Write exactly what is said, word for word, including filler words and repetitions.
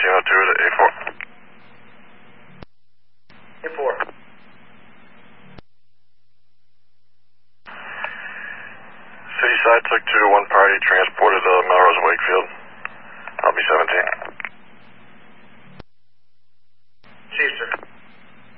seventeen oh two to A four. A four. City side took two, one party transported to Melrose Wakefield. I'll be seventeen.